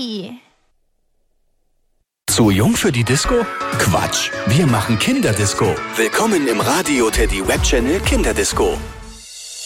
Teddy. Zu jung für die Disco? Quatsch, wir machen Kinderdisco. Willkommen im Radio Teddy Webchannel Kinderdisco.